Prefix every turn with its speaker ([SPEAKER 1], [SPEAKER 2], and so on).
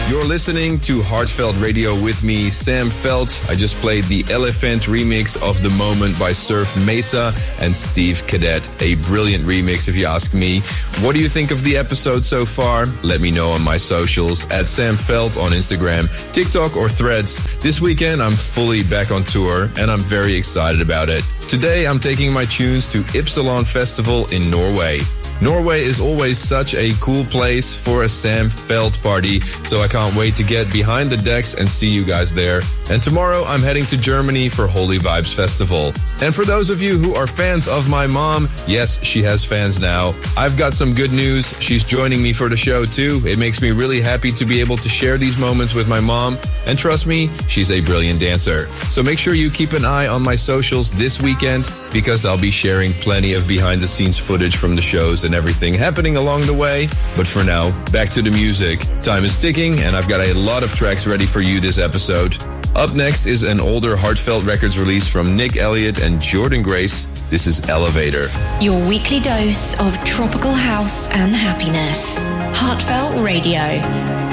[SPEAKER 1] You're listening to Heartfelt Radio with me, Sam Felt. I just played the Elephant remix of The Moment by Surf Mesa and Steve Cadet. A brilliant remix, if you ask me. What do you think of the episode so far? Let me know on my socials at Sam Felt on Instagram, TikTok, or Threads. This weekend, I'm fully back on tour, and I'm very excited about it. Today, I'm taking my tunes to Ypsilon Festival in Norway. Norway is always such a cool place for a Sam Felt party, so I can't wait to get behind the decks and see you guys there. And tomorrow I'm heading to Germany for Holy Vibes Festival. And for those of you who are fans of my mom, yes, she has fans now. I've got some good news. She's joining me for the show too. It makes me really happy to be able to share these moments with my mom. And trust me, she's a brilliant dancer. So make sure you keep an eye on my socials this weekend, because I'll be sharing plenty of behind the scenes footage from the shows and everything happening along the way. But for now, back to the music. Time is ticking, and I've got a lot of tracks ready for you this episode. Up next is an older Heartfelt Records release from Nick Elliott and Jordan Grace. This is Elevator.
[SPEAKER 2] Your weekly dose of tropical house and happiness. Heartfelt Radio.